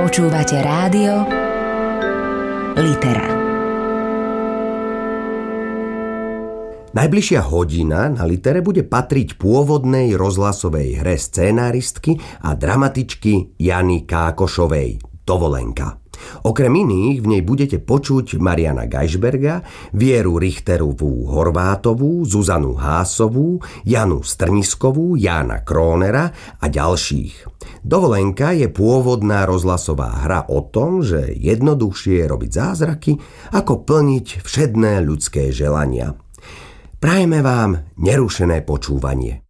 Počúvate rádio Litera. Najbližšia hodina na Litere bude patriť pôvodnej rozhlasovej hre scénáristky a dramatičky Jany Kákošovej Dovolenka. Okrem iných v nej budete počuť Mariana Gajšberga, Vieru Richterovú Horvátovú, Zuzanu Hásovú, Janu Strniskovú, Jána Krónera a ďalších. Dovolenka je pôvodná rozhlasová hra o tom, že jednoduchšie je robiť zázraky, ako plniť všedné ľudské želania. Prajeme vám nerušené počúvanie.